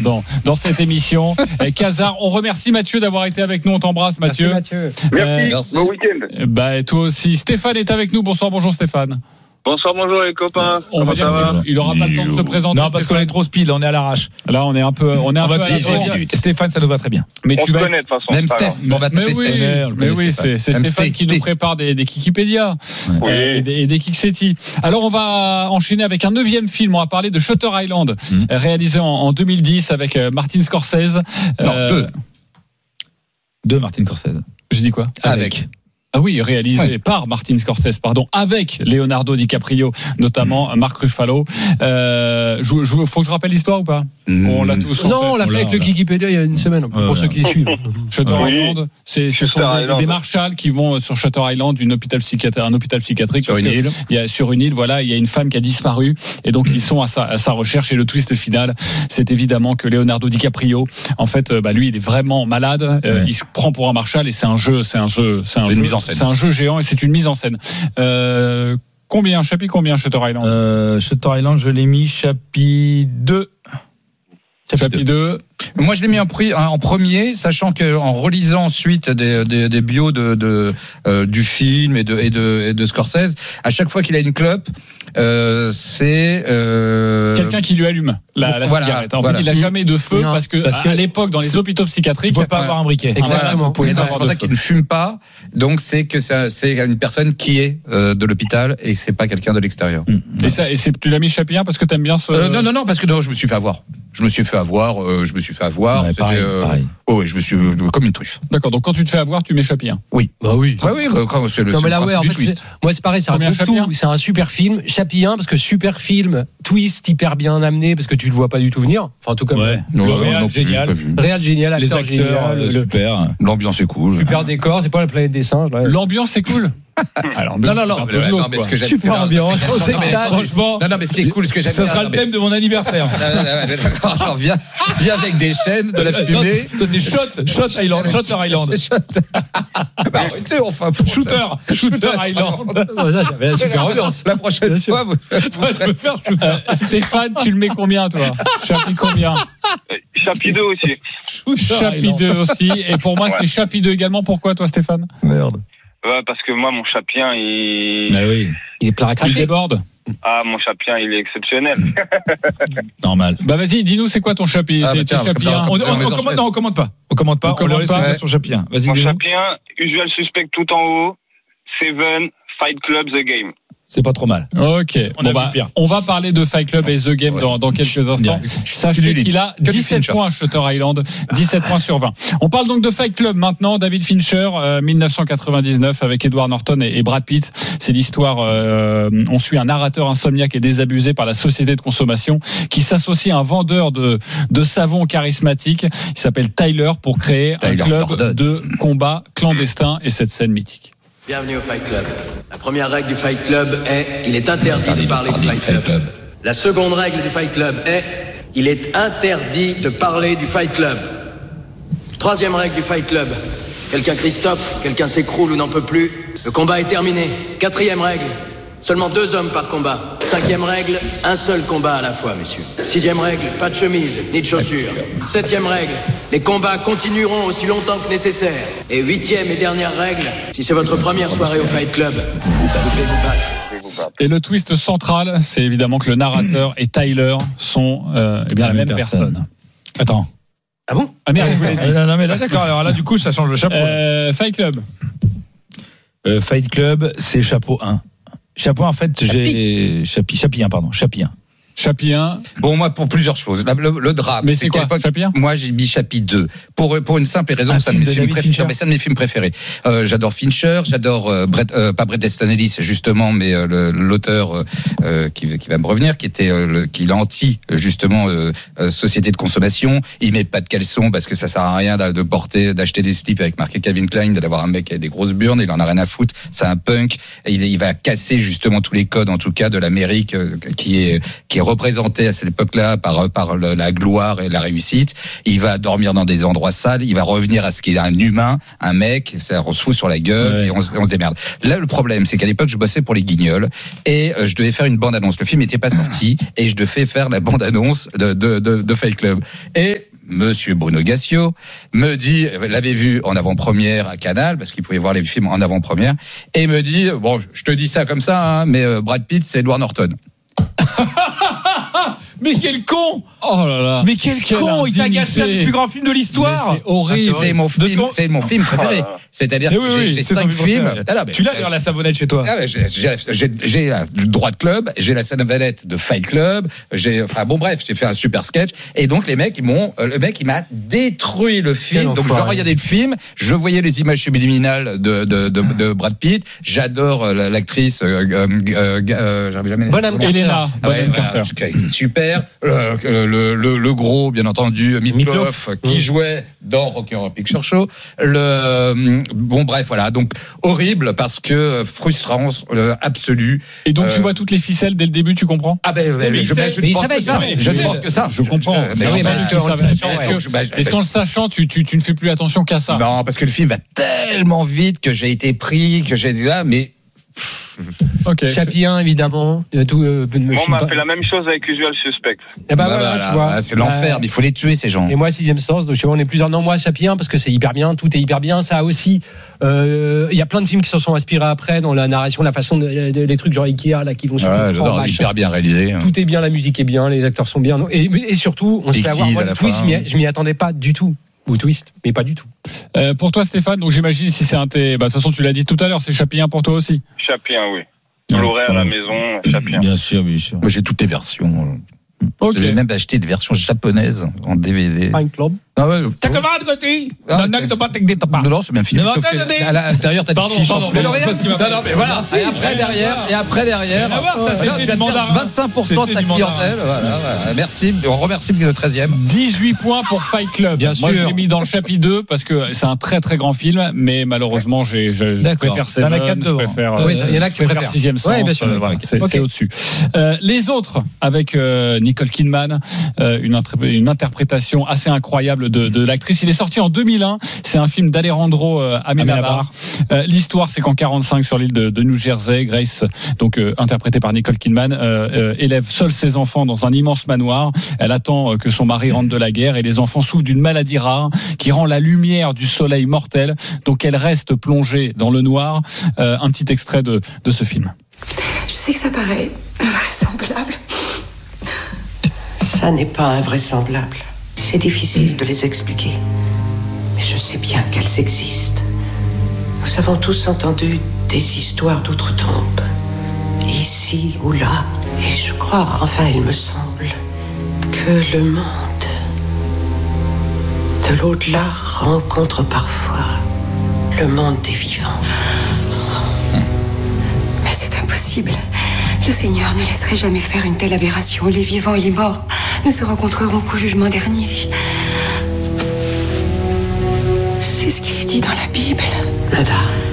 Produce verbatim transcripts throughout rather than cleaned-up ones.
dans, dans cette émission. Casar, on remercie Mathieu d'avoir été avec nous. On t'embrasse, Mathieu. Merci, Mathieu. Merci, Merci. bon week-end. Bah, et toi aussi. Stéphane est avec nous. Bonsoir, bonjour Stéphane. Bonsoir, bonjour les copains. On va dire va qu'il n'aura pas le temps de se présenter. Non, parce Stéphane. qu'on est trop speed, on est à l'arrache. Là, on est un peu, on est un On peu va à la te bourre. dire, Stéphane, ça nous va très bien. Mais On tu se vas connaît de toute façon. Même c'est pas Steph, grave. on va Mais taper oui, Steph. mais oui, c'est, c'est Même Stéphane Steph, qui nous Steph. prépare des, des Kikipédia Oui. et des, et des Kiksetti. Alors, on va enchaîner avec un neuvième film. On va parler de Shutter Island, Mmh. réalisé en, en deux mille dix avec euh, Martin Scorsese. Non, Euh, deux. De Martin Scorsese. Je dis quoi? Avec. Ah oui, réalisé Ouais. par Martin Scorsese, pardon, avec Leonardo DiCaprio, notamment Mark Ruffalo. Euh, je, je, faut que je rappelle l'histoire ou pas? On l'a tous en Non, on tête. l'a fait avec le Kikipédia il y a une semaine, pour Ouais, ceux ouais. qui suivent. Shutter Oui. Island, c'est, ce Shutter sont des, Island. des marshals qui vont sur Shutter Island, une hôpital psychiatri- un hôpital psychiatrique. Sur parce une que île. Il y a, sur une île, voilà, il y a une femme qui a disparu. Et donc, ils sont à sa, à sa recherche. Et le twist final, c'est évidemment que Leonardo DiCaprio, en fait, euh, bah, lui, il est vraiment malade. Euh, Ouais. Il se prend pour un marshal et c'est un jeu, c'est un jeu, c'est un Une jeu, mise en scène. c'est un jeu géant et c'est une mise en scène. Euh, combien, chapitre combien, Shutter Island? Euh, Shutter Island, je l'ai mis chapitre deux. Chapitre deux. Moi, je l'ai mis en, pri- en premier, sachant qu'en relisant ensuite des, des, des bios de, de, euh, du film et de, et, de, et de Scorsese, à chaque fois qu'il a une clope, euh, c'est... Euh... Quelqu'un qui lui allume la, la Voilà, cigarette. En voilà. fait, il n'a jamais de feu Non, parce que, parce que à l'époque, dans les hôpitaux Tu psychiatriques, peux pas avoir un briquet. Exactement. Voilà, Et donc, pas c'est avoir pour de ça feu. qu'il ne fume pas. Donc, c'est que ça, c'est une personne qui est euh, de l'hôpital et c'est pas quelqu'un de l'extérieur. Et, ça, et c'est, tu l'as mis chapitre un parce que t'aimes bien ce. Euh, non, non, non, parce que non, je me suis fait avoir. Je me suis fait avoir. Euh, je me suis fait avoir. Ouais, C'était, pareil, euh, pareil. Oh, oui, je me suis euh, comme une truffe. D'accord, donc quand tu te fais avoir, tu mets chapitre un. Bah oui. Ouais, oui, quand c'est le. Non c'est mais le là ouais principe en du fait twist. c'est, moi c'est pareil, c'est un Combien groupe Chapitre tout, c'est un super film, Chapitre un parce que super film, twist hyper bien amené parce que tu le vois pas du tout venir. Enfin en tout cas Ouais. Non, Le non, réal, non plus, j'ai génial. pas vu. réal génial, Les acteur acteurs, génial, euh, le super. L'ambiance est cool. super décor, c'est pas la planète des singes là. L'ambiance, c'est cool. Alors, Non, non, non, c'est un mais, peu ouais, glauque, non, mais quoi. ce que j'aime Super non, ambiance, c'est- on non, s'éclate. mais- Franchement, Non, non, mais ce qui est cool, ce que j'aime ça bien, sera non, le mais- thème de mon anniversaire. Genre, viens, viens avec des chaînes, de la fumée. Ça c'est Shot, Shot Island, Shutter Island. Bah, arrêtez, enfin. pour Shooter, ça. Shooter Island. Oh, là, j'avais la super ambiance. La prochaine fois, vous Ouais, je peux faire Shooter. Euh, Stéphane, tu le mets combien, toi? Chapitre combien? Chapitre deux aussi. Shooter Chapitre Island. deux aussi. Et pour moi, Ouais. c'est chapitre deux également. Pourquoi, toi, Stéphane? Merde. Ouais, parce que moi, mon chapien, il. Bah oui, Il est plein à Il craquer. déborde. Ah, mon chapien, il est exceptionnel. normal. Bah, vas-y, dis-nous, c'est quoi ton chapitre? Ah, bah, Tes- tes tiens, chapitres comme ça, un. On, on, on les on enchaîne. commande, non, on commande pas. On commande pas. On On, commande le laisse pas. faire son chapien. Vas-y, Mon dis-nous. chapien, Usual Suspect tout en haut, Seven, Fight Club, The Game. C'est pas trop mal. Ok. On Bon, a bah, vu pire. on va parler de Fight Club et The Game Ouais. dans, dans quelques instants. Sachez Du lit. qu'il a Que du dix-sept Fincher. points, Shutter Island, dix-sept points sur vingt. On parle donc de Fight Club maintenant. David Fincher, euh, dix-neuf cent quatre-vingt-dix-neuf, avec Edward Norton et, et Brad Pitt. C'est l'histoire. Euh, on suit un narrateur insomniaque et désabusé par la société de consommation qui s'associe à un vendeur de, de savon charismatique. Il s'appelle Tyler pour créer Tyler un club Gordon. de combat clandestin et cette scène mythique. Bienvenue au Fight Club. La première règle du Fight Club est il est interdit de parler du Fight Club. La seconde règle du Fight Club est il est interdit de parler du Fight Club. Troisième règle du Fight Club. Quelqu'un crie stop, quelqu'un s'écroule ou n'en peut plus. Le combat est terminé. Quatrième règle. Seulement deux hommes par combat. Cinquième règle, un seul combat à la fois, messieurs. Sixième règle, pas de chemise, ni de chaussures. Septième règle, les combats continueront aussi longtemps que nécessaire. Et huitième et dernière règle, si c'est votre première soirée au Fight Club, vous devez vous battre. Et le twist central, c'est évidemment que le narrateur et Tyler sont euh, eh bien la, même personne. Attends. Ah bon? Ah merde, je vous l'ai dit. Non, non, mais là, d'accord. Alors là, du coup, ça change le chapeau. Euh, Fight Club. Euh, Fight Club, c'est chapeau un. Chapeau, en fait, j'ai. Chapi, chapi un, pardon. Chapi un. Chapitre un. Bon, moi, pour plusieurs choses. La- Le, le drame. Mais c'est quoi, qu'à l'époque, chapitre un? Moi, j'ai mis chapitre deux. Pour, pour une simple raison, Un c'est un de film mes de films David préférés. Fincher. Non, mais c'est un de mes films préférés. Euh, j'adore Fincher, j'adore euh, Brett, euh, pas Bret Easton Ellis, justement, mais euh, le- l'auteur euh, euh, qui, qui va me revenir, qui était euh, le, qui est l'anti, justement, euh, euh, société de consommation. Il met pas de caleçon parce que ça sert à rien de, de porter, d'acheter des slips avec marqué Calvin Klein, d'avoir un mec avec des grosses burnes. Il en a rien à foutre. C'est un punk. Et il, il va casser justement tous les codes, en tout cas, de l'Amérique euh, qui est qui est représenté à cette époque-là par par le, la gloire et la réussite. Il va dormir dans des endroits sales. Il va revenir à ce qu'il est un humain, un mec. Ça, on se fout sur la gueule ouais. et on, on se démerde. Là, le problème, c'est qu'à l'époque, je bossais pour les Guignols et euh, je devais faire une bande-annonce. Le film n'était pas sorti et je devais faire la bande-annonce de de de, de Fight Club. Et Monsieur Bruno Gassio me dit, l'avait vu en avant-première à Canal, parce qu'il pouvait voir les films en avant-première, et me dit, bon, je te dis ça comme ça, hein, mais Brad Pitt, c'est Edward Norton. Mais quel con! Oh là là! Mais quel, quel con! Il t'a gâché le plus grand film de l'histoire! C'est horrible! Ah, c'est, mon film, ton... c'est mon film préféré. C'est-à-dire oui, que j'ai, oui, j'ai cinq films. Ah, là, tu l'as vers la savonnette chez toi? Ah, j'ai, j'ai, j'ai, j'ai le droit de club, j'ai la savonnette de Fight Club, j'ai, enfin bon bref, j'ai fait un super sketch. Et donc les mecs, ils m'ont, le mec, il m'a détruit le film. Donc je regardais le film, je voyais les images subliminales de, de, de, de Brad Pitt. J'adore l'actrice, euh, euh, euh, j'avais jamais. Bonham Elena. Ah ouais, Carter. Voilà, super. Euh, le, le, le gros, bien entendu, Meatloaf, qui mmh. jouait dans Rocky Horror Picture Show. Le, bon, bref, voilà. Donc, horrible parce que frustrance euh, absolue. Et donc, euh, tu vois toutes les ficelles dès le début, tu comprends? Ah ben, mais je, je, je ne pense que ça. Je ne pense que ça. Je comprends. Euh, mais oui, parce que, est-ce qu'en le sachant, tu, tu, tu ne fais plus attention qu'à ça? Non, parce que le film va tellement vite que j'ai été pris, que j'ai dit là, mais. Okay. Chapien, évidemment. Tout, euh, Moi, on m'a fait la même chose avec Usual Suspect. Et bah, bah, voilà, voilà, tu vois. Bah, c'est l'enfer, euh, mais il faut les tuer, ces gens. Et moi, Sixième Sens, donc tu vois, on est plusieurs. Non, moi, Chapien, parce que c'est hyper bien, tout est hyper bien. Ça a aussi. Il euh, y a plein de films qui se sont inspirés après, dans la narration, la façon, de, de, les trucs genre Ikea, là, qui vont sur ouais, le hyper bien réalisé. Tout est bien, la musique est bien, les acteurs sont bien. Et, et surtout, on se fait avoir. Moi, le twist, je m'y attendais pas du tout. Ou twist, mais pas du tout. Euh, pour toi, Stéphane, donc j'imagine si c'est un T. Bah, de toute façon, tu l'as dit tout à l'heure, c'est Chapien pour toi aussi. Chapien, oui. On l'aurait à la maison, Chapien. Bien sûr, bien sûr. Moi, j'ai toutes les versions. Okay. J'avais même acheté des versions japonaises en D V D. Fight Club. Ah ouais. T'as comment de côté? Non, non, c'est même film. À l'intérieur, t'as pardon, des fiches. Pardon, pardon. Non, non, mais voilà. Et après derrière, et après derrière. vingt-cinq pour cent de ta clientèle. Voilà, voilà. Merci. On remercie le treizième. dix-huit points pour Fight Club. Bien sûr. Moi, je l'ai mis dans le chapitre deux parce que c'est un très très grand film, mais malheureusement, j'ai, je, je préfère Seven. Je préfère. Oui, il y en a qui préfèrent Sixième Sens. Oui, bien sûr. C'est, okay. c'est au-dessus. Euh, les autres, avec euh, Nicole Kidman, euh, une, une interprétation assez incroyable de, de l'actrice. Il est sorti en deux mille un. C'est un film d'Alejandro euh, Amenábar. Euh, l'histoire, c'est qu'en quarante-cinq, sur l'île de, de New Jersey, Grace, donc euh, interprétée par Nicole Kidman, euh, euh, élève seule ses enfants dans un immense manoir. Elle attend euh, que son mari rentre de la guerre et les enfants souffrent d'une maladie rare qui rend la lumière du soleil mortelle. Donc elle reste plongée dans le noir. Euh, un petit extrait de, de ce film. Je sais que ça paraît invraisemblable. Ça n'est pas invraisemblable. C'est difficile de les expliquer. Mais je sais bien qu'elles existent. Nous avons tous entendu des histoires d'outre-tombe. Ici ou là. Et je crois, enfin il me semble, que le monde de l'au-delà rencontre parfois le monde des vivants. Mais c'est impossible. Le Seigneur ne laisserait jamais faire une telle aberration. Les vivants et les morts ne se rencontreront qu'au jugement dernier. C'est ce qui est dit dans la Bible. Nada.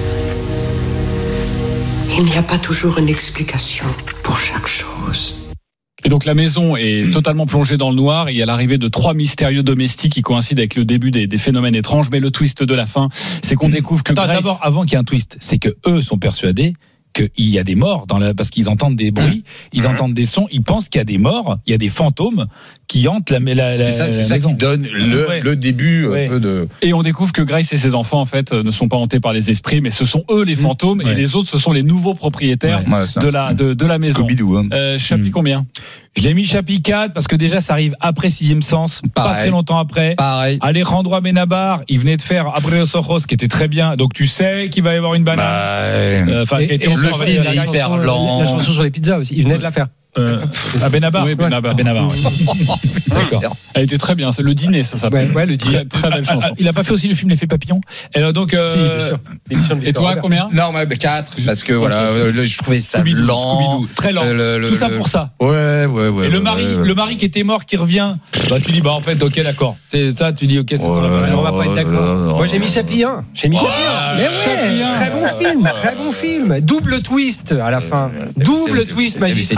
Il n'y a pas toujours une explication pour chaque chose. Et donc la maison est totalement plongée dans le noir et il y a l'arrivée de trois mystérieux domestiques qui coïncident avec le début des, des phénomènes étranges. Mais le twist de la fin, c'est qu'on découvre que Attends, Grace... D'abord, avant qu'il y ait un twist, c'est que eux sont persuadés qu'il y a des morts dans la, parce qu'ils entendent des bruits, ils entendent des sons, ils pensent qu'il y a des morts, il y a des fantômes qui hantent la, la, la, c'est ça, c'est la ça maison. Qui donne le, ouais. le début ouais. un peu de. Et on découvre que Grace et ses enfants en fait ne sont pas hantés par les esprits, mais ce sont eux les fantômes ouais. et les autres ce sont les nouveaux propriétaires ouais. Ouais, de la de, de la maison. Scooby-Doo. Hein. Euh, Chapi, mmh. combien? Je l'ai mis chapitre quatre parce que déjà ça arrive après Sixième Sens, pareil. Pas très longtemps après. Pareil. Alejandro Amenábar, il venait de faire Abreu Ojos qui était très bien, donc tu sais qu'il va y avoir une banane. Bah, enfin, et, qui a été et le film est hyper lent. La chanson sur les pizzas aussi, il venait de la faire. Euh, Amenábar. Oui, Benabar. Benabar, ouais. D'accord. Elle était très bien. C'est le dîner, ça s'appelle. Ouais, ouais, le dîner. Très, très belle chanson. Il a pas fait aussi le film L'effet papillon. Et alors donc. Euh... Si, bien sûr. Et toi, combien? Non, mais quatre. Parce que voilà, le, je trouvais ça Scooby-Doo, lent. Scooby-Doo, très lent. Le, le, Tout ça pour ça. Ouais, ouais, ouais. Et le ouais, mari, ouais, ouais. le mari qui était mort, qui revient. Bah tu dis bah en fait, ok, d'accord. C'est ça, tu dis ok, c'est ouais, ça. Ouais, on va pas être d'accord. Moi j'ai mis Chapien. J'ai mis Chapien. Mais ouais, très bon film, très bon film. Double twist à la fin. Double twist magistral.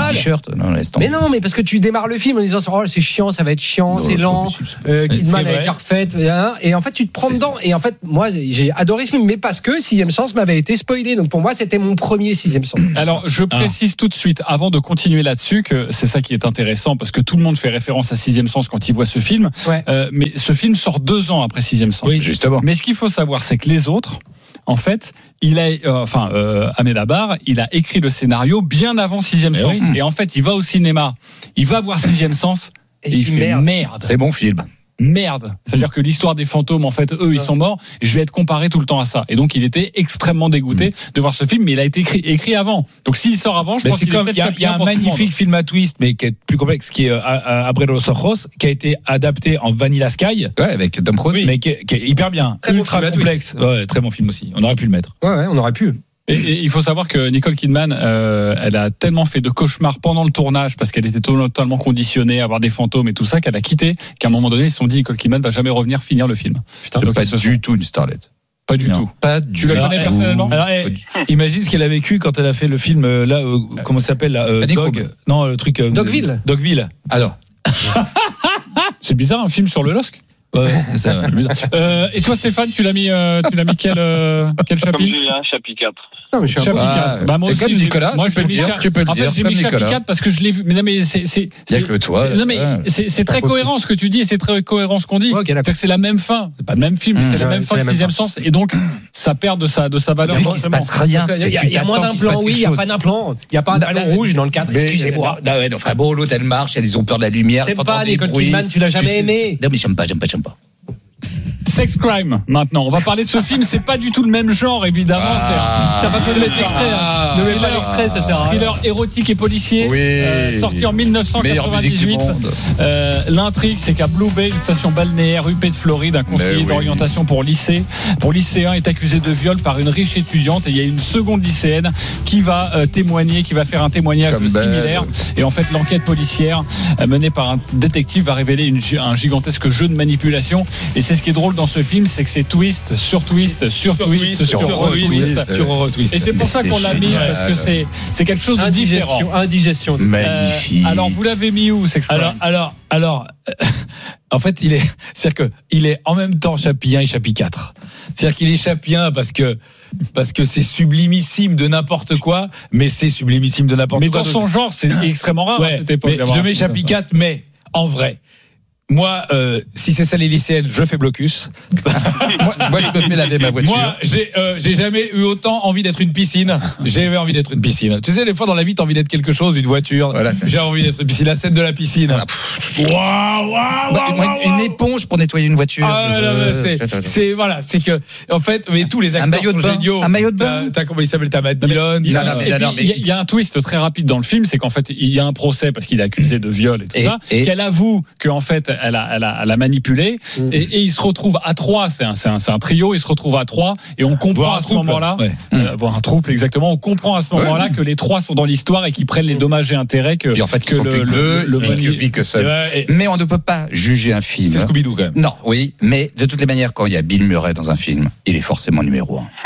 morte. Non, laisse tomber. Mais non, mais parce que tu démarres le film en disant oh, c'est chiant, ça va être chiant, Non, c'est c'est lent, pas possible, c'est pas euh, possible. Kidman C'est a vrai. été refaite, hein, et en fait tu te prends C'est- dedans. Et en fait, moi j'ai adoré ce film, mais parce que Sixième Sens m'avait été spoilé. Donc pour moi, c'était mon premier Sixième Sens. Alors, je précise tout de suite, avant de continuer là-dessus, que c'est ça qui est intéressant, parce que tout le monde fait référence à Sixième Sens quand il voit ce film. Ouais. Euh, mais ce film sort deux ans après Sixième Sens. Oui, Justement. Mais ce qu'il faut savoir, c'est que les autres, en fait, il a, euh, enfin, euh, Ahmed Abar, il a écrit le scénario bien avant Sixième Eh Sens. oui. Et en fait, il va au cinéma, il va voir Sixième Sens, et, il il fait merde. merde. C'est bon film. Merde. C'est-à-dire que l'histoire des fantômes, en fait, eux, ils sont morts. Et je vais être comparé tout le temps à ça. Et donc, il était extrêmement dégoûté de voir ce film, mais il a été écrit, écrit avant. Donc, s'il sort avant, je Mais pense c'est qu'il est comme peut-être il y a, il y a Chaplin un pour tout le monde. magnifique film à twist, mais qui est plus complexe, qui est euh, Abre los Ojos, qui a été adapté en Vanilla Sky, Ouais, avec Tom Cruise. mais qui est, qui est hyper bien, Très bon ultra film à complexe. Ouais, très bon film aussi. On aurait pu le mettre. Ouais, ouais, on aurait pu. Et, et il faut savoir que Nicole Kidman, euh, elle a tellement fait de cauchemars pendant le tournage parce qu'elle était totalement conditionnée à avoir des fantômes et tout ça qu'elle a quitté. Qu'à un moment donné, ils se sont dit Nicole Kidman va jamais revenir finir le film. C'est Donc, pas ils se du sont- tout une starlet. Pas du Non. tout. Pas Tu du la tout. connais personnellement Alors, eh, imagine ce qu'elle a vécu quand elle a fait le film euh, là, euh, comment ça s'appelle là, euh, Panic Dog. Room. Non, le truc. euh, Dogville. Dogville. Alors, C'est bizarre un film sur le L O S C. Ouais, c'est ça. ouais. Euh, et toi, Stéphane, tu l'as mis, euh, tu l'as mis quel, euh, quel Comme chapitre Julien, chapitre quatre. Non, mais je suis un peu- Chapitre Ah, quatre. Bah, moi et aussi, comme j'ai- Nicolas, moi, tu je peux l'ai le mis dire, cha- tu peux le En fait, dire, j'ai comme mis chapitre Nicolas. quatre parce que je l'ai vu. Mais non, mais c'est, c'est, Il y a c'est- que toi, c'est- non, mais ouais. c'est, c'est très cohérent ce que tu dis et c'est très cohérent ce qu'on dit. Ouais, ok, d'accord. C'est-à-dire que c'est la même fin. C'est pas le même film, mais Mmh, c'est la ouais, même c'est fin la de même Sixième fin. Sens. Et donc, ça perd de sa, de sa valeur. vu qu'il se forcément. passe rien. Il y a, il y a- tu il y a moins t'attends d'un qu'il se plan, passe oui, il quelque n'y a chose. pas d'un plan. Il n'y a pas un Non, ballon mais- rouge dans le cadre. Mais- Excusez-moi. Non, ouais, enfin bon, l'autre elle marche, ils ont peur de la lumière. T'aimes t'entends pas des Nicole bruits. Kidman, tu l'as jamais sais- aimé. Non, mais j'aime pas, j'aime pas, j'aime pas. Sex Crime, maintenant. On va parler de ce film. C'est pas du tout le même genre, évidemment. Ah. T'as pas besoin de mettre l'extrait. Ah. hein. Ne mets pas Thriller- l'extrait, ça sert à rien. Thriller érotique et policier. Oui. euh, sorti en dix-neuf cent Meilleure musique du quatre-vingt-dix-huit. monde. Euh, l'intrigue, c'est qu'à Blue Bay, une station balnéaire, U P de Floride, un conseiller Mais oui. d'orientation pour lycée, pour lycéen, est accusé de viol par une riche étudiante. Et il y a une seconde lycéenne qui va euh, témoigner, qui va faire un témoignage Comme belle. similaire. Et en fait, l'enquête policière euh, menée par un détective va révéler une, gi- un gigantesque jeu de manipulation. Et c'est ce qui est drôle dans ce film, c'est que c'est twist sur twist sur twist sur retwist, retwist. sur retwist. Et c'est pour Mais ça c'est qu'on l'a mis génial. parce que c'est c'est quelque chose de différent. Indigestion, indigestion. Magnifique. Euh, alors vous l'avez mis où, Sex Crime? Alors, alors, alors, euh, en fait, il est, c'est-à-dire que il est en même temps chapitre un et chapitre quatre. C'est-à-dire qu'il est chapitre un parce que parce que c'est sublimissime de n'importe quoi, mais c'est sublimissime de n'importe Mais quoi. dans son genre, c'est extrêmement rare à Ouais, cette époque. mais d'avoir je un mets film comme chapitre ça. quatre, mais en vrai. Moi, euh, si c'est ça les lycéennes, je fais blocus. moi, moi, je me fais laver ma voiture. Moi, j'ai euh, j'ai jamais eu autant envie d'être une piscine. J'ai envie d'être une piscine. Tu sais, des fois dans la vie, t'as envie d'être quelque chose, une voiture. Voilà, c'est- j'ai envie d'être une piscine. La scène de la piscine. Ah, Waouh, waouh, Bah, waouh, moi, waouh, une waouh. éponge pour nettoyer une voiture. Ah, là, là, c'est, Euh, c'est, voilà, c'est que, en fait, mais tous les Un acteurs maillot de sont bain. géniaux. Un maillot de bain. T'as, t'as comment il s'appelle, t'as Matt Dillon. Il y a- Non, non, mais et non, puis, non, mais- il y a- il y a un twist très rapide dans le film, c'est qu'en fait, il y a un procès parce qu'il est accusé de viol et tout Et- ça, et- qu'elle avoue qu'en fait, elle a, elle a, elle a manipulé, Mm. et, et il se retrouve à trois, c'est un, c'est un, c'est un trio, il se retrouve à trois, et on comprend Voir un à ce trouble. moment-là, Ouais. euh, voir un trouble exactement, on comprend à ce moment-là que les trois sont dans l'histoire et qu'ils prennent les dommages et intérêts que, Puis en fait, que ils sont plus que deux, le et manu- que lui que seul. Ouais, et- Mais on ne peut pas juger un film. c'est Scooby-Doo, quand même. Non, oui, mais de toutes les manières, quand il y a Bill Murray dans un film, il est forcément numéro un.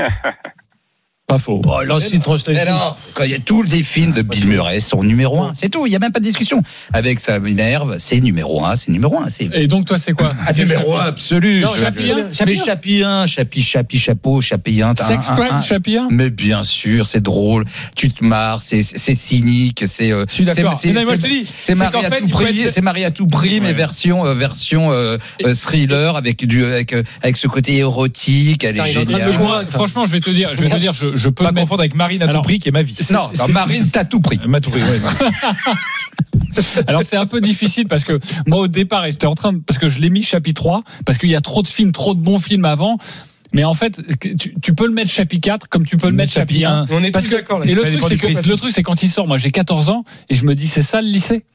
Pas faux. Oh, là, c'est une translation. Et alors, quand il y a tous les films de Bill Murray sont numéro un, c'est tout, il n'y a même pas de discussion. Avec sa Minerve, c'est numéro un, c'est numéro un. C'est Et donc, toi, c'est quoi? ah, numéro un absolu. Non, Je- Chapi un, je- Chapi Mais un. Chapi un, Chapi, Chapi, chapeau, Chapi un. t'as Sex un- un- Crime, un- Chapi un? Mais bien sûr, c'est drôle. Tu te marres, c'est c'est cynique, c'est. euh, Je suis d'accord. c'est- c'est- Mais moi, je te c'est- dis, C'est c'est Marie qu'en à fait, tout il faut prix, être- c'est Marie à tout prix, mais Ouais. version euh, version euh, euh, thriller avec du avec euh, avec ce côté érotique. Elle est Putain, il est en train de me géniale. convaincre. Franchement, je vais te dire, je vais te dire, je, je peux Pas mettre- confondre avec Marine à tout Alors, prix, qui est ma vie. Non, non, c'est- Marine, t'as tout pris. M'a tout pris, ouais. Alors c'est un peu difficile parce que moi au départ j'étais en train de, parce que je l'ai mis chapitre trois parce qu'il y a trop de films, trop de bons films avant. Mais en fait, tu, tu peux le mettre chapitre quatre comme tu peux le mettre chapitre un. On est Parce tous que, d'accord là. et le Ça truc, dépend c'est du que, prisme. le truc, c'est quand il sort, moi j'ai quatorze ans et je me dis c'est ça le lycée.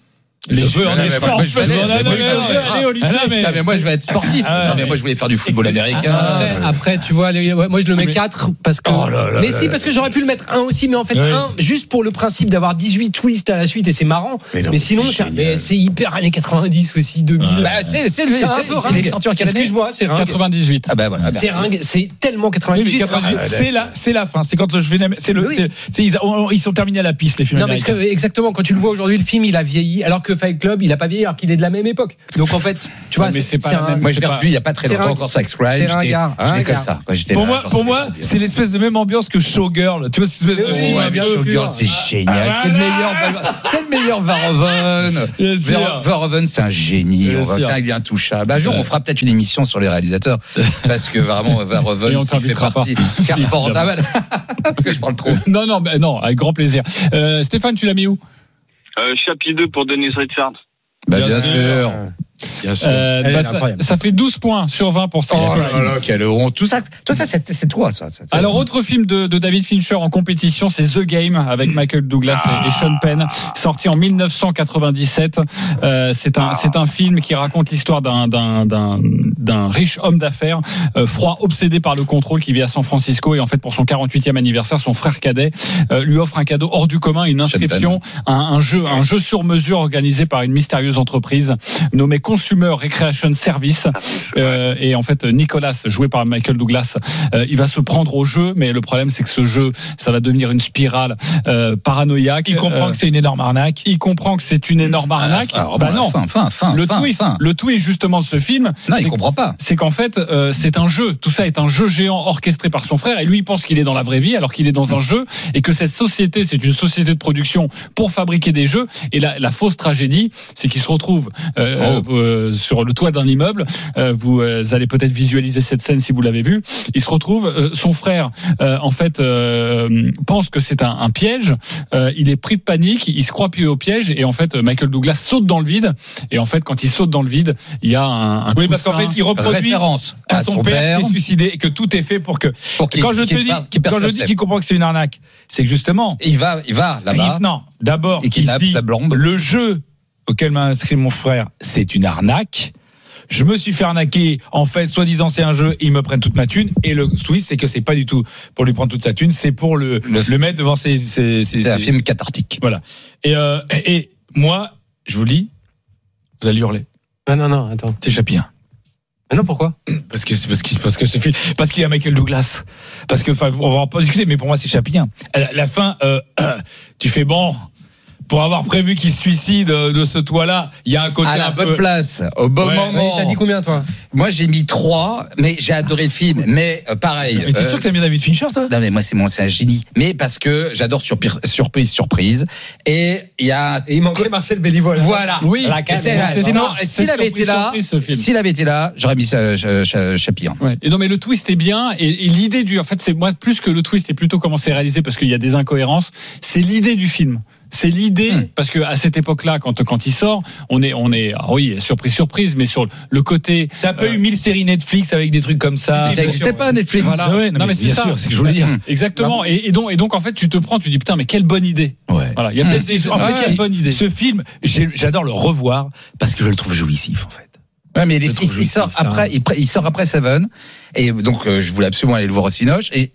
Je veux en Non, mais espoir. moi, je veux aller- Non, non, moi, non, je veux non, aller non, au lycée. ah, non, mais- Non, mais moi, je vais être sportif. Ah, Non, mais mais- moi, je voulais faire du football américain. Après, après, tu vois, les- ouais, moi je le mets quatre parce que. Oh là là mais là si, là parce que j'aurais pu le mettre un aussi, mais en fait, Oui. un, juste pour le principe d'avoir dix-huit twists à la suite et c'est marrant. Mais Mais, non, mais sinon, c'est c'est, génial. mais c'est hyper années quatre-vingt-dix aussi, deux mille. Bah, c'est, c'est, le- C'est un c'est, peu c'est les ringue. sorties en quelle année? Excuse-moi, c'est ringue. quatre-vingt-dix-huit. Ah, bah, voilà. C'est ringue, c'est tellement Oui, mais quatre-vingt-dix-huit. quatre-vingt-dix, c'est la, c'est la fin. C'est quand je vais, c'est le, Oui. c'est, c'est- ils, ont- ils sont terminés à la piste, les films Non, mais américains. que, exactement, quand tu le vois aujourd'hui, le film, il a vieilli, alors que Fight Club, il a pas vieilli, alors qu'il est de la même époque. Donc en fait, tu vois, Ouais, mais c'est pas la un- même- Moi, je l'ai C'est pas- revu il n'y a pas très c'est longtemps ring- encore ça avec Scribe. c'est J'étais, ringard, j'étais ringard. comme ça. Quoi, j'étais Pour là, moi, genre, pour c'était moi, trop bien. c'est l'espèce de même ambiance que Showgirl. Tu vois, cette espèce de Oui, film. ouais, un bien peu- sûr. Showgirl, c'est génial. Ah, C'est le voilà. meilleur, c'est le meilleur Verhoeven. Bien sûr. Ver- Verhoeven, c'est un génie. Bien On va sûr. faire, il est intouchable. Un jour, on fera peut-être une émission sur les réalisateurs. Parce que vraiment, Et Verhoeven, on ça fait t'invitera partie. pas. Carpente, Si, ah, voilà. Parce que je parle trop. Non, non, bah, non, avec grand plaisir. Euh, Stéphane, tu l'as mis où? Euh, chapitre deux pour Dennis Richards. Bah, Bien bien sûr. sûr. Bien sûr. Euh, Elle bah, est ça, incroyable. ça fait douze points sur vingt pour ça. Oh là là, quelle honte. Tout ça, tout ça, c'est, c'est toi, ça. ça, ça. Alors, autre film de, de David Fincher en compétition, c'est The Game avec Michael Douglas et, et Sean Penn, sorti en mille neuf cent quatre-vingt-dix-sept. Euh, c'est un, c'est un film qui raconte l'histoire d'un, d'un, d'un, d'un riche homme d'affaires, euh, froid, obsédé par le contrôle, qui vit à San Francisco. Et en fait, pour son quarante-huitième anniversaire, son frère cadet euh, lui offre un cadeau hors du commun, une inscription, un, un jeu, un jeu sur mesure organisé par une mystérieuse entreprise nommée Consumer Recreation Service. Euh, et en fait, Nicolas, joué par Michael Douglas, euh, il va se prendre au jeu, mais le problème, c'est que ce jeu, ça va devenir une spirale euh, paranoïaque. Il comprend Euh, que c'est une énorme arnaque. il comprend que c'est une énorme arnaque. Alors, bah bon, non. Fin, fin, fin. Le fin, twist, fin. le twist justement de ce film, Non, c'est il comprend pas. c'est qu'en fait, euh, c'est un jeu. Tout ça est un jeu géant orchestré par son frère. Et lui, il pense qu'il est dans la vraie vie, alors qu'il est dans un jeu. Et que cette société, c'est une société de production pour fabriquer des jeux. Et la, la fausse tragédie, c'est qu'il se retrouve euh, Oh. euh, sur le toit d'un immeuble. Euh, vous euh, allez peut-être visualiser cette scène si vous l'avez vu. Il se retrouve, euh, son frère, euh, en fait, euh, pense que c'est un, un piège. Euh, il est pris de panique. Il se croit pied au piège. Et en fait, Michael Douglas saute dans le vide. Et en fait, quand il saute dans le vide, il y a un, un Oui, parce qu'en coussin. fait, il reproduit Référence à son père qui est suicidé et que tout est fait pour que. pour qu'il- Quand je te qu'il dis, passe- qu'il quand je perce dis la- qu'il comprend que c'est une arnaque, c'est que justement. Il va, il va là-bas. il- non, d'abord, Et il se kidnappe dit la blonde. le jeu auquel m'a inscrit mon frère, c'est une arnaque. Je me suis fait arnaquer. En fait, soi-disant, c'est un jeu. Ils me prennent toute ma thune. Et le twist, c'est que c'est pas du tout pour lui prendre toute sa thune. C'est pour le, Le- le mettre devant ses. ses, ses- C'est un ses- film cathartique. Voilà. Et, euh, et moi, je vous le dis, vous allez hurler. Ah non, non, attends. C'est Chapi un. Ah non, pourquoi? Parce que parce que parce que ce film, parce qu'il y a Michael Douglas, parce que enfin on va en pas discuter, mais pour moi c'est Chapi un. La, la fin, euh, tu fais bon. Pour avoir prévu qu'il se suicide de ce toit-là, il y a un côté À la un bonne peu. place, au bon Ouais. moment. T'as dit combien, toi? Moi, j'ai mis trois, mais j'ai adoré le film. Mais euh, pareil. Mais t'es euh, sûr que t'as bien David Fincher, toi? Non mais moi c'est mon c'est un génie. Mais parce que j'adore surprise surprise surprise. Et il y a Et il manquait Marcel Bellivola. voilà. Oui, La canne, C'est là. c'est Sinon, ça. s'il C'est avait été surprise, là, surprise, ce film. s'il avait été là, j'aurais mis ça Ch- Ch- Chapi un. Ouais. Et non, mais le twist est bien. Et, et l'idée du, en fait, c'est moi plus que le twist et plutôt comment c'est réalisé parce qu'il y a des incohérences. C'est l'idée du film. C'est l'idée Hmm. parce que à cette époque-là, quand quand il sort, on est on est ah oui surprise surprise, mais sur le côté. T'as pas euh, eu mille séries Netflix avec des trucs comme ça. Ça n'existait pas Netflix. Voilà. Ouais, non, Non, mais mais c'est bien ça. sûr, c'est ce que je voulais dire. Exactement. Et, et donc et donc en fait, tu te prends, tu dis putain, mais quelle bonne idée. Ouais. Voilà. Il y a Hmm. peut-être des, en fait, il y a une bonne idée. Ce film, j'ai- j'adore le revoir parce que je le trouve jouissif, en fait. Ouais, mais il, Je il- trouve il jouissif, sort putain. après, il, il sort après Seven, et donc euh, je voulais absolument aller le voir au Cinoche, et,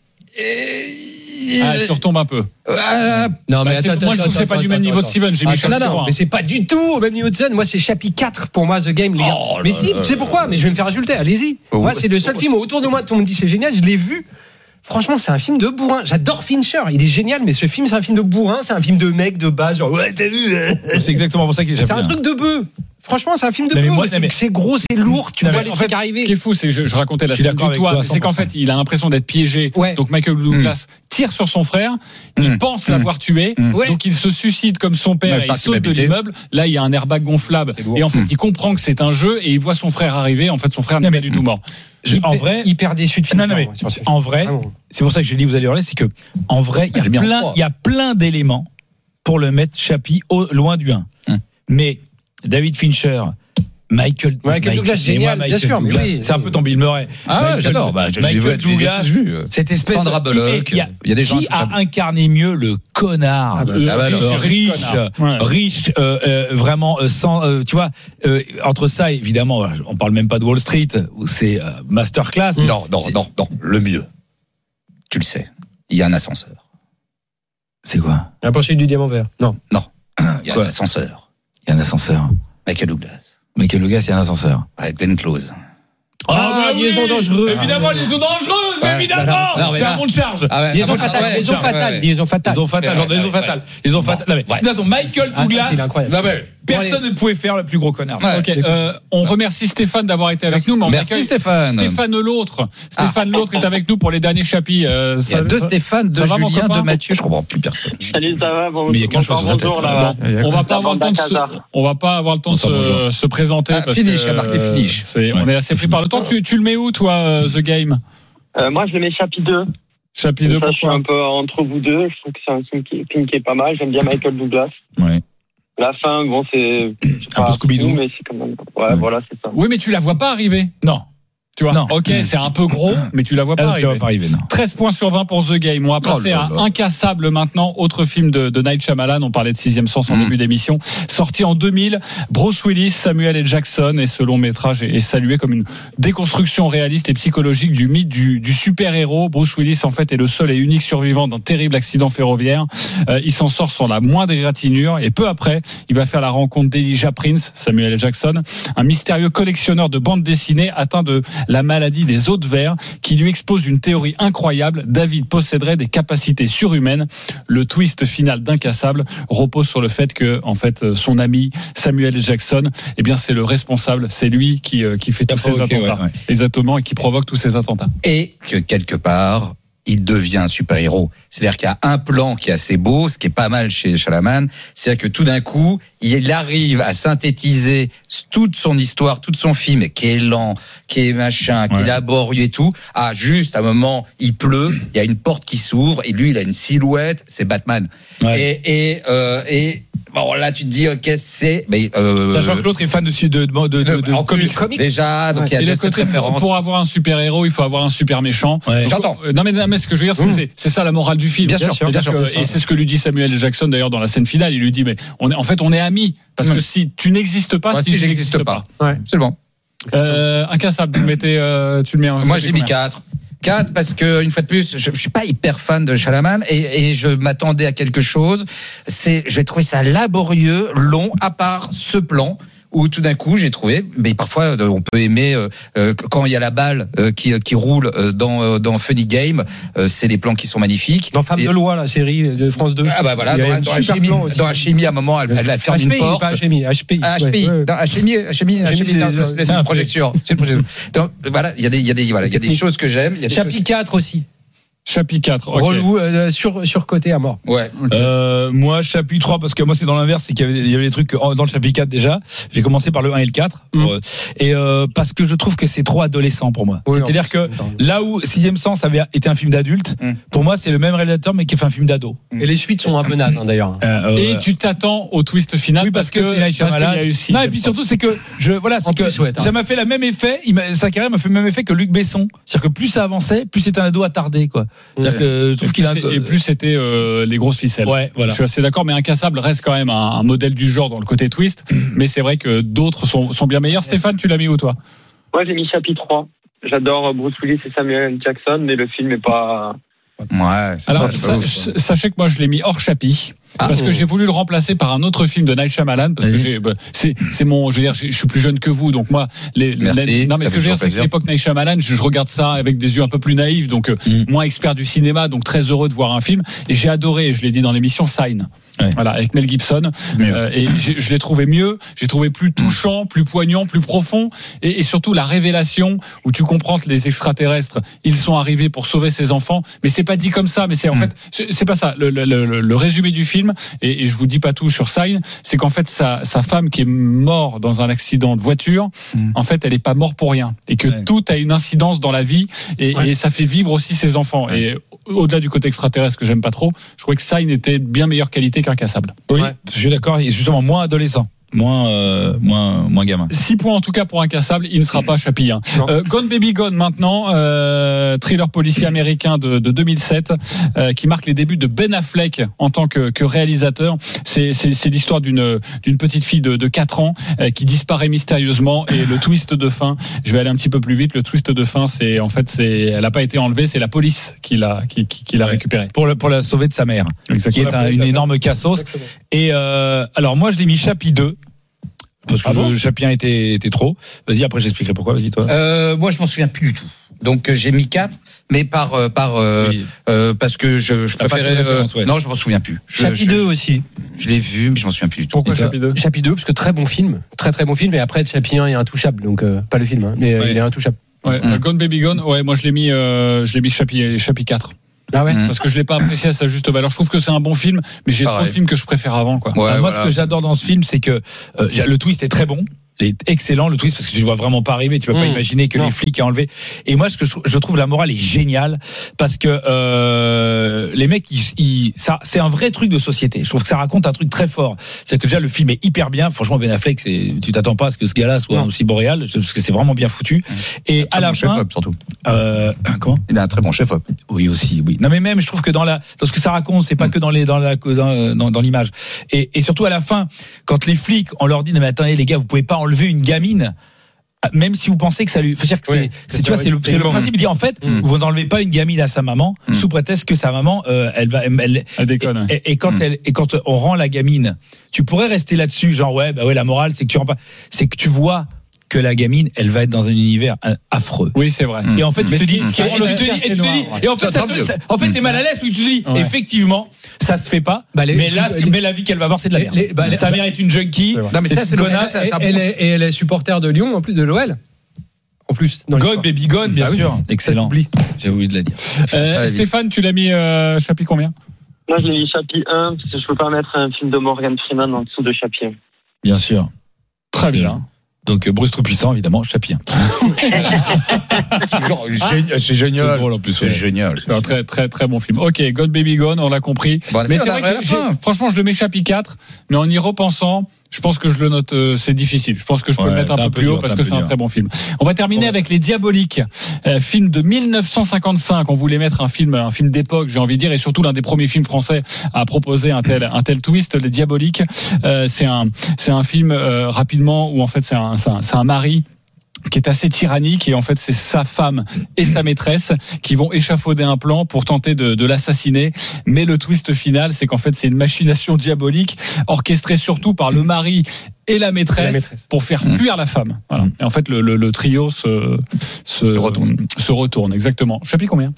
et Ah, tu retombes un peu. euh, Non, Bah, mais c'est- attends, moi, je attends, trouve que c'est pas attends, du même attends, niveau de attends. Steven. J'ai mis Attends, chapitre non, non, un. mais c'est pas du tout au même niveau de Zen. Moi, c'est chapitre quatre pour moi, The Game, les gars. Oh mais là si, là tu sais pourquoi? Mais je vais me faire insulter. Allez-y. Moi, Ouais. c'est le seul film où autour de moi, tout le monde dit c'est génial. Je l'ai vu. Franchement, c'est un film de bourrin. J'adore Fincher. Il est génial, mais ce film, c'est un film de bourrin. C'est un film de mec de base. Genre, ouais, t'as vu? euh. C'est exactement pour ça qu'il est C'est Chapi un un. truc de bœuf. Franchement, c'est un film de Non, mais bœuf. moi, C'est- non, mais- C'est gros, c'est lourd. Tu Non, vois mais les en trucs fait, arriver. Ce qui est fou, c'est que je, je racontais la Je suis scène d'accord du avec toi toit, à c'est qu'en cent pour cent. fait, il a l'impression d'être piégé. Ouais. Donc Michael Douglas tire sur son frère, il Mm. pense Mm. l'avoir tué, Mm. Ouais. donc il se suicide comme son père Ouais, et il par saute de culpabilité. l'immeuble. Là, il y a un airbag gonflable C'est lourd. et en fait, Mm. il comprend que c'est un jeu et il voit son frère arriver. En fait, son frère n'est Non, pas mais- du tout mort. Je- en vrai, hyper déçu de non, Fincher. non, mais moi, sur ce film. Ah en vrai, Vraiment. c'est pour ça que je dis vous allez hurler, c'est que en vrai, il y J'ai a bien plein, froid. il y a plein d'éléments pour le mettre Chapi au loin du un. Hum. Mais David Fincher Michael, Michael Douglas, génial, moi, bien sûr, mais oui. C'est un peu ton Bill Murray. Ah ouais, Michael- j'adore. Bah, je- Michael je les ai Douglas, vus. cette espèce Sandra de- Bullock, il y a, il y a des gens qui qui a savent. incarné mieux le connard, Ah bah, le ah bah, riche, alors. riche, Connard. Ouais. riche, euh, euh, vraiment euh, sans, euh, tu vois, euh, entre ça, évidemment, on parle même pas de Wall Street où c'est euh, masterclass. Non, non, C'est- non, non. Le mieux. Tu le sais. Il y a un ascenseur. C'est quoi? La poursuite du diamant vert. Non. Il y a Quoi un ascenseur. Il y a un ascenseur. Michael Douglas. Michael Douglas, il y a un ascenseur. Avec Glenn Close. Ah, bah oui, liaison dangereuse. Évidemment, liaison dangereuse, Ouais, évidemment. non, mais C'est là- un monde charge. Ah ouais, Liaison ah, fatale, ouais, liaison ouais, fatale, ouais. liaison fatale. Liaison fatale, Ouais, genre, ouais, liaison ouais, fatale. Liaison fatale. Non, mais, ouais. de toute façon, Michael Ah, ça, Douglas, c'est incroyable. Non, mais- personne ne pouvait faire le plus gros connard. Ouais. Ok, euh, on remercie Stéphane d'avoir été avec nous. Mais on Merci accueille Stéphane. Stéphane l'autre. Stéphane l'autre est avec nous pour les derniers chapitres. Euh, Il y a ça- deux ça- Stéphane, deux ça va, mon Julien, copain deux Mathieu, je comprends plus personne. Salut, ça va bon, Mais il y a qu'un chose sur sa tête. bonjour, là. On va pas avoir le temps de se, on va pas avoir le temps de Bonsoir, se, bonjour. se présenter. Ah, parce finish, que, il y a marqué euh, finish. c'est- Ouais. On est assez pris par le temps. Tu, tu le mets où, toi, euh, The Game? Euh, moi, je le mets chapitre deux. Chapitre deux, Ça, je suis pourquoi? un peu entre vous deux. Je trouve que c'est un film qui, film qui est pas mal. J'aime bien Michael Douglas. Ouais. La fin, bon, c'est. c'est Un pas peu Scooby-Doo. fou, mais c'est quand même. Ouais, Ouais. voilà, c'est ça. Oui, mais tu la vois pas arriver. Non. Tu vois? Non. Ok, c'est un peu gros, mais tu la vois pas Ah, tu arriver. vas pas arriver, non. treize points sur vingt pour The Game. On va passer là à là. Incassable maintenant, autre film de, de Night Shyamalan. On parlait de Sixième Sens en Mm. début d'émission. Sorti en deux mille, Bruce Willis, Samuel L. Jackson, et ce long métrage est, est salué comme une déconstruction réaliste et psychologique du mythe du, du super-héros. Bruce Willis, en fait, est le seul et unique survivant d'un terrible accident ferroviaire. Euh, il s'en sort sans la moindre égratignure, et peu après, il va faire la rencontre d'Elijah Prince, Samuel L. Jackson, un mystérieux collectionneur de bandes dessinées atteint de la maladie des os de verre, qui lui expose une théorie incroyable. David posséderait des capacités surhumaines. Le twist final d'Incassable repose sur le fait que, en fait, son ami Samuel L. Jackson, eh bien, c'est le responsable. C'est lui qui, euh, qui fait tous ces provoqué, attentats. ouais, ouais. Exactement, et qui provoque tous ces attentats. Et que quelque part, il devient un super-héros. C'est-à-dire qu'il y a un plan qui est assez beau, ce qui est pas mal chez Shyamalan, c'est-à-dire que tout d'un coup, il arrive à synthétiser toute son histoire, tout son film, qui est lent, qui est machin, qui Ouais. est laborieux et tout. Ah, juste à un moment, il pleut, il y a une porte qui s'ouvre, et lui, il a une silhouette, c'est Batman. Ouais. Et, et, euh, et bon, là, tu te dis, ok, c'est... Mais, euh, Sachant que l'autre est fan de, de, de, de, de, de en comics. comics, déjà, donc Ouais. il y a Et de le cette côté, référence. pour avoir un super-héros, il faut avoir un super méchant. Ouais. Donc, J'entends. euh, Non mais, non, mais ce que je veux dire, c'est, Mmh. c'est, c'est ça la morale du film. Bien sûr, C'est-à-dire bien sûr, que- bien sûr. et c'est ce que lui dit Samuel L. Jackson d'ailleurs dans la scène finale. Il lui dit, mais on est, en fait, on est amis. Parce Mmh. que si tu n'existes pas, Moi, si si je j'existe n'existe pas. Ouais. Absolument. Euh, Incassable, tu le mettais, euh, tu le mets en. Moi, tu j'ai mets mis combien? quatre. quatre parce que, une fois de plus, je, je suis pas hyper fan de Shyamalan et, et je m'attendais à quelque chose. C'est, j'ai trouvé ça laborieux, long, à part ce plan où tout d'un coup j'ai trouvé, mais parfois euh, on peut aimer euh, euh, quand il y a la balle euh, qui, qui roule euh, dans, euh, dans Funny Game, euh, c'est les plans qui sont magnifiques. Dans Femme Et- de loi, la série de France deux. Ah bah voilà, Il y a dans, un dans la super chimie, plan aussi. dans la chimie, à un moment, elle, elle a fermé H une P I, porte. pas H M I, H P I. Ah, ouais, H P I, ouais. non, H M I, H M I, H M I, H M I, c'est- non, c'est- c'est c'est une un projection. C'est une projection. Donc voilà, il y a des, il y a des, voilà, il y a des choses que j'aime. il y a des Chapitre quatre aussi. Chapitre quatre. ok. Relou, euh, sur, surcoté à mort. choses- Ouais. Euh, moi, chapitre trois, parce que moi, c'est dans l'inverse, c'est qu'il y avait, il y avait des trucs que- dans le chapitre quatre déjà. J'ai commencé par le un et le quatre. Mm. Euh, et euh, parce que je trouve que c'est trop adolescent pour moi. Oui, C'est-à-dire en que plus, là où Sixième Sens avait été un film d'adulte, Mm. pour moi, c'est le même réalisateur, mais qui a fait un film d'ado. Et les suites sont un peu nazes, hein, d'ailleurs. Euh, Et euh, tu t'attends au twist final oui, parce que, c'est Night parce qu'il y Shyamalan. a eu six. Non, et puis surtout, c'est que je, voilà, c'est En que plus, ouais, t'as ça m'a fait la même effet. Il m'a- sa carrière m'a fait le même effet que Luc Besson. C'est-à-dire que plus ça avançait, plus c'était un ado attardé, quoi. C'est-à-dire que je Et trouve plus, qu'il a. c'est- et plus c'était euh, les grosses ficelles. Ouais, voilà. Je suis assez d'accord, mais Incassable reste quand même un, un modèle du genre dans le côté twist. Mais c'est vrai que d'autres sont, sont bien meilleurs. Stéphane, tu l'as mis où toi? Moi, j'ai mis chapitre trois. J'adore Bruce Willis et Samuel L. Jackson, mais le film est pas. Ouais. c'est Alors, pas- c'est sa- pas ouf, quoi. sachez que moi je l'ai mis hors chapitre. Ah, parce que oh. j'ai voulu le remplacer par un autre film de Night Shyamalan parce que Vas-y. j'ai bah, c'est c'est mon je veux dire je je suis plus jeune que vous donc moi les Merci, les- non mais ça ce que je veux fait dire c'est que plaisir. l'époque Night Shyamalan je, je regarde ça avec des yeux un peu plus naïfs donc euh, Mm. moins expert du cinéma donc très heureux de voir un film et j'ai adoré je l'ai dit dans l'émission Sign. Ouais. Voilà avec Mel Gibson Mieux. Euh, et j'ai- je l'ai trouvé mieux j'ai trouvé plus touchant plus poignant plus profond et, et surtout la révélation où tu comprends que les extraterrestres ils sont arrivés pour sauver ses enfants mais c'est pas dit comme ça mais c'est en Mm. fait c'est c'est pas ça le, le, le, le résumé du film et, et je vous dis pas tout sur Sign c'est qu'en fait sa, sa femme qui est morte dans un accident de voiture Mm. en fait elle est pas morte pour rien et que Ouais. tout a une incidence dans la vie et, Ouais. et ça fait vivre aussi ses enfants et au-delà du côté extraterrestre que j'aime pas trop je trouvais que Sign était de bien meilleure qualité qu'Incassable. Oui, Ouais. je suis d'accord. Il est justement moins adolescent. moins, euh, moins, moins gamin. six points en tout cas pour Incassable, il ne sera pas Chappie. Hein. Euh, Gone Baby Gone maintenant, euh, thriller policier américain de, de deux mille sept euh, qui marque les débuts de Ben Affleck en tant que, que réalisateur. C'est, c'est, c'est l'histoire d'une, d'une petite fille de, de quatre ans euh, qui disparaît mystérieusement et le twist de fin, je vais aller un petit peu plus vite, le twist de fin c'est en fait c'est, elle n'a pas été enlevée, c'est la police qui l'a, qui, qui, qui l'a Ouais. récupérée. Pour, le, pour la sauver de sa mère, Exactement. qui est un, une énorme cassos. Et euh, alors moi je l'ai mis Chappie deux. Parce que Ah bon le Chappie un était, était trop. Vas-y, après j'expliquerai pourquoi. Vas-y, toi. Euh, moi, je m'en souviens plus du tout. Donc euh, j'ai mis quatre, mais par euh, par euh, Oui. euh, parce que je, je T'as pas préférais. fait référence, ouais. Non, je m'en souviens plus. Je, Chapitre je, deux aussi. je l'ai vu, mais je m'en souviens plus du tout. Pourquoi Et toi Chappie deux? Chapitre deux, parce que très bon film. Très très bon film. Et après, Chapitre un est intouchable. Donc, euh, pas le film, hein, mais euh, Ouais. il est intouchable. Ouais, Mm. Gone Baby Gone, ouais, moi je l'ai mis, euh, je l'ai mis Chappie, Chappie quatre. Ah ouais Mm. Parce que je l'ai pas apprécié à sa juste valeur. Je trouve que c'est un bon film, mais j'ai Pareil. trop de films que je préfère avant, quoi. Ouais, Ah, moi, voilà. ce que j'adore dans ce film, c'est que euh, le twist est très bon. Il est excellent le twist parce que tu ne vois vraiment pas arriver, tu vas pas Mmh. imaginer que Non. les flics aient enlevé. Et moi, ce que je, je trouve la morale est géniale parce que euh, les mecs, ils, ils, ça, c'est un vrai truc de société. Je trouve que ça raconte un truc très fort. C'est que déjà le film est hyper bien. Franchement, Ben Affleck, c'est, tu t'attends pas à ce que ce gars-là soit Non. aussi boréal parce que c'est vraiment bien foutu. Et à Très la bon fin, chef-op, surtout. euh, comment? Il a un très bon chef-op. Oui aussi, oui. Non mais même, je trouve que dans la, dans ce que ça raconte, c'est pas que dans les, dans la, dans, dans, dans l'image. Et, et surtout à la fin, quand les flics, on leur dit, non mais attendez les gars, vous pouvez pas enlever une gamine. Même si vous pensez que ça lui, faut dire que Oui, c'est, c'est c'est, tu vois, c'est le, c'est le bon. principe. Il dit en fait, Mm. vous n'enlevez pas une gamine à sa maman Mm. sous prétexte que sa maman, euh, elle va, elle, Elle déconne. ouais. et, et quand Mm. elle, et quand on rend la gamine, tu pourrais rester là-dessus, genre ouais, bah ouais, la morale, c'est que tu rends pas, c'est que tu vois que la gamine, elle va être dans un univers euh, affreux. Oui, c'est vrai. Mm. Et en fait, Mais tu te ce dis, qui- ce qui et rend tu le te dis, film et tu te assez dis, noir, et en Ça fait, ça sera te- mieux. ça- en fait, t'es mal à l'aise, puis tu te dis, Ouais. effectivement, ça se fait pas. Bah, les- mais là, les- mais la vie qu'elle va avoir, c'est de la les- merde. les- bah, les- Sa mère est une junkie. C'est vrai. Non, mais ça, c'est le connasse, ça, c'est un Et elle bon- est, et elle est supporter de Lyon, en plus de l'O L. En plus, dans Gone, l'histoire. baby gone, bien Bah oui. sûr. Excellent. T'oublies. J'ai oublié de la dire. Euh, ça, Stéphane, tu l'as mis euh, Chappie combien? Moi, je l'ai mis Chappie un, parce que je peux pas mettre un film de Morgan Freeman en dessous de Chappie un. Bien sûr. Très bien. Donc, euh, Bruce Tout-Puissant, évidemment, Chappie. C'est genre, génial, c'est C'est génial. drôle en plus. C'est ouais. génial. C'est un très très très bon film. Ok, Gone Baby Gone, on l'a compris. Bon, Mais on c'est arrive vrai à que la j'ai- fin. franchement, je le mets Chappie quatre, mais en y repensant, je pense que je le note, euh, c'est difficile. Je pense que je peux Ouais, le mettre un t'es peu un peu plus haut dur, parce t'es que un c'est peu un dur. très bon film. On va terminer Ouais. avec Les Diaboliques, euh, film de dix-neuf cent cinquante-cinq. On voulait mettre un film, un film d'époque, j'ai envie de dire, et surtout l'un des premiers films français à proposer un tel, un tel twist. Les Diaboliques, euh, c'est un, c'est un film euh, rapidement où en fait c'est un, c'est un, c'est un mari qui est assez tyrannique et en fait c'est sa femme et sa maîtresse qui vont échafauder un plan pour tenter de, de l'assassiner, mais le twist final c'est qu'en fait c'est une machination diabolique orchestrée surtout par le mari et la maîtresse, La maîtresse. pour faire fuir la femme. Voilà. Et en fait le, le, le trio se, se, retourne. se retourne exactement. Chapitre combien?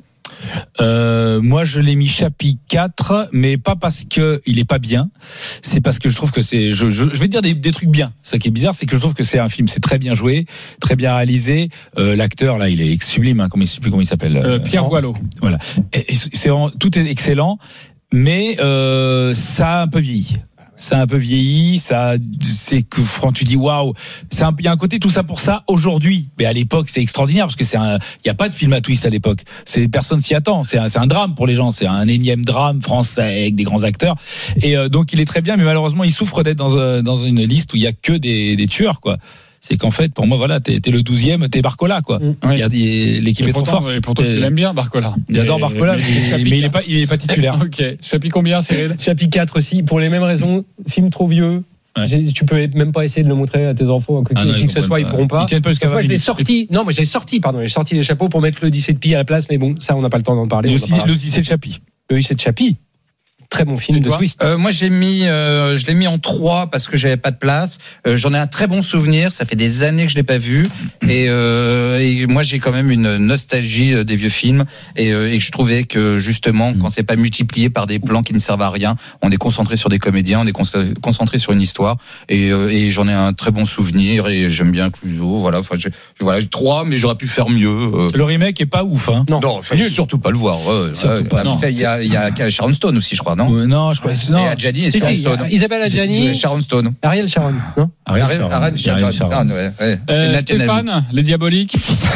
Euh, moi, je l'ai mis Chappie quatre, mais pas parce que il est pas bien. C'est parce que je trouve que c'est, je, je, je vais dire des, des trucs bien. Ça qui est bizarre, c'est que je trouve que c'est un film, c'est très bien joué, très bien réalisé. Euh, l'acteur là, il est sublime. Hein, comment, je sais plus comment il s'appelle. euh, Pierre Boileau. Voilà. Et, et c'est vraiment, tout est excellent, mais euh, ça a un peu vieilli. Ça a un peu vieilli, ça, c'est que, franchement, tu dis waouh, c'est un, il y a un côté tout ça pour ça aujourd'hui. Mais à l'époque, c'est extraordinaire parce que c'est un, il y a pas de film à twist à l'époque. C'est, personne s'y attend. C'est un, c'est un drame pour les gens. C'est un énième drame français avec des grands acteurs. Et euh, donc, il est très bien, mais malheureusement, il souffre d'être dans, un, dans une liste où il y a que des, des tueurs, quoi. C'est qu'en fait, pour moi, voilà, t'es, t'es le douzième, t'es Barcola, quoi. Oui. Il y a des, l'équipe Et est trop pourtant, forte. et pourtant tu Et- l'aimes bien Barcola. Il adore Barcola, mais, Chapitre mais il est quatre. pas, il est pas titulaire. Ok. Chapitre combien, Cyril? Chapitre quatre aussi, pour les mêmes raisons. Film trop vieux. Ouais. J'ai- Tu peux même pas essayer de le montrer à tes enfants, à qui, Ah non, qui ils que ce soit, ils comprennent pourront pas. Ils tiennent pas jusqu'à Moi, vingt je l'ai minutes. sorti. Non, moi, je l'ai sorti, pardon. J'ai sorti les chapeaux pour mettre le dix-sept pi à la place, mais bon, ça, on n'a pas le temps d'en parler. Le on en parlera. le c'est le Chappie. Le dix-sept Chappie. Très bon film Et de toi twist. Euh, moi, j'ai mis, euh, je l'ai mis en trois parce que j'avais pas de place. Euh, j'en ai un très bon souvenir. Ça fait des années que je l'ai pas vu, et, euh, et moi, j'ai quand même une nostalgie euh, des vieux films, et, euh, et je trouvais que justement, quand c'est pas multiplié par des plans qui ne servent à rien, on est concentré sur des comédiens, on est con- concentré sur une histoire, et, euh, et j'en ai un très bon souvenir, et j'aime bien Clouseau. Voilà, enfin, j'ai, voilà, j'ai trois, mais j'aurais pu faire mieux. euh. Le remake est pas ouf, hein. Non, Non, il fallait surtout pas le voir. Ouais, Surtout ouais. pas, Ah, non. ça, il y a, il y a Sharon Stone aussi, je crois, non? Ouais, non, je crois. Et Non. Adjani et Si, Sharon si, Stone. Isabelle Adjani, Sharon Stone. Ariel Sharon, non Ariel Ariel- Sharon. Ariel Ariel Sharon, Sharon. ouais, ouais. Euh, Et Nathan Abbey. Stéphane, Les Diaboliques.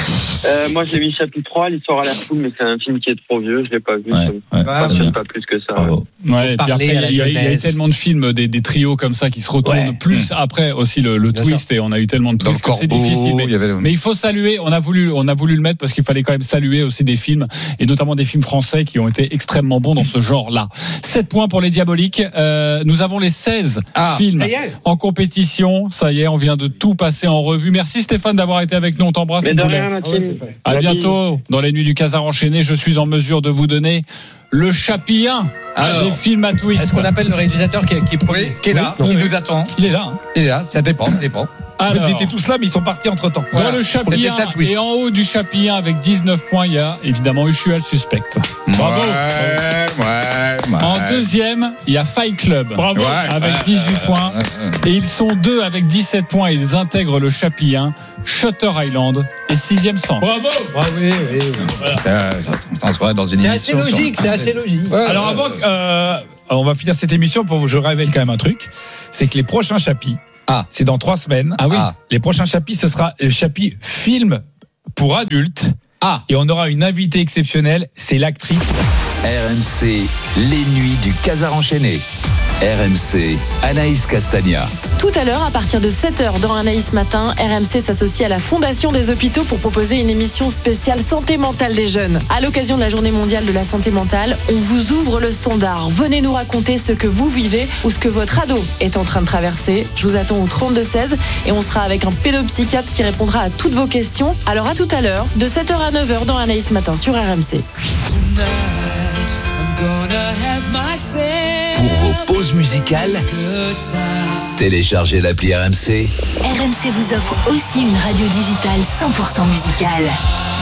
Euh, moi, j'ai mis chapitre trois, l'histoire à l'air cool, mais c'est un film qui est trop vieux, je l'ai pas vu. Ouais, ça ouais, me passionne pas plus que ça. Bravo. Ouais, et puis Parler après, à la il y, a- il y a eu jeunesse. tellement de films, des, des trios comme ça qui se retournent Ouais. plus après aussi le, le Bien twist et on a eu tellement de Dans le twists que c'est corbeau, difficile. Mais, il y avait. mais il faut saluer, on a voulu, on a voulu le mettre parce qu'il fallait quand même saluer aussi des films et notamment des films français qui ont été extrêmement bons dans ce genre-là. sept points pour les Diaboliques. Euh, nous avons les seize Ah. films Ça y est. en compétition. Ça y est, on vient de tout passer en revue. Merci Stéphane d'avoir été avec nous. On t'embrasse. Mais mon de poulet. rien, la Ah ouais, team. c'est fait. À La bientôt dans les nuits du Casar enchaîné. Je suis en mesure de vous donner le chapillon Alors, des films à twist. Est-ce qu'on appelle le réalisateur qui est, qui est premier? Oui, qui est là, Oui, qui non. nous attend. Il est là. hein. Il est là, ça dépend, ça dépend. En fait, Alors, ils étaient tous là, mais ils sont partis entre temps. dans Voilà. le C'était chapillon ça, le twist. et en haut du chapillon avec dix-neuf points, il y a évidemment Usual Suspect. Bravo. Ouais, ouais, ouais. En deuxième, il y a Fight Club. Bravo. Ouais, avec ouais, dix-huit ouais, points. ouais, ouais. Et ils sont deux avec dix-sept points. Ils intègrent le chapillon. Shutter Island et Sixième Sens. Bravo. Ah oui, oui, oui. Ça, ça, ça se voit dans une C'est assez émission. sur- logique, c'est assez logique. Ouais, Alors ouais, avant, ouais. que, euh, on va finir cette émission pour vous. Je révèle quand même un truc, c'est que les prochains chapis, Ah. c'est dans trois semaines. Ah oui. Ah. Les prochains chapis, ce sera le chapitre film pour adultes. Ah. Et on aura une invitée exceptionnelle, c'est l'actrice. R M C, les nuits du Casar enchaîné. R M C, Anaïs Castagna. Tout à l'heure, à partir de sept heures dans Anaïs Matin, R M C s'associe à la Fondation des hôpitaux pour proposer une émission spéciale santé mentale des jeunes. À l'occasion de la journée mondiale de la santé mentale, on vous ouvre le standard. Venez nous raconter ce que vous vivez ou ce que votre ado est en train de traverser. Je vous attends au trente-deux seize et on sera avec un pédopsychiatre qui répondra à toutes vos questions. Alors à tout à l'heure, de sept heures à neuf heures dans Anaïs Matin sur R M C. Pour vos pauses musicales, téléchargez l'appli R M C. R M C vous offre aussi une radio digitale cent pour cent musicale.